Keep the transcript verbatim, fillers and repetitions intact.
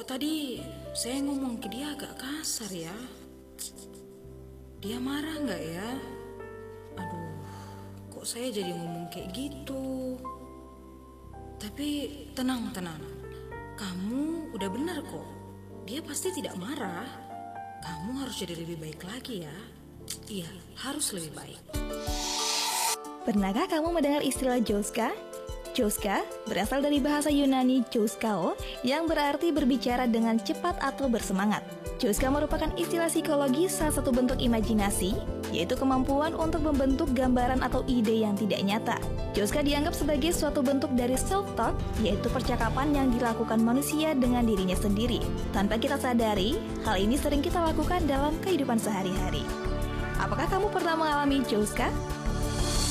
tadi saya ngomong ke dia agak kasar ya? Dia marah nggak ya? Aduh, kok saya jadi ngomong kayak gitu? Tapi tenang, tenang. Kamu udah benar kok. Dia pasti tidak marah. Kamu harus jadi lebih baik lagi ya. Iya, harus lebih baik. Pernahkah kamu mendengar istilah Joska? Joska berasal dari bahasa Yunani Joskao yang berarti berbicara dengan cepat atau bersemangat. Joska merupakan istilah psikologi salah satu bentuk imajinasi, yaitu kemampuan untuk membentuk gambaran atau ide yang tidak nyata. Joska dianggap sebagai suatu bentuk dari self-talk, yaitu percakapan yang dilakukan manusia dengan dirinya sendiri. Tanpa kita sadari, hal ini sering kita lakukan dalam kehidupan sehari-hari. Apakah kamu pernah mengalami Joska?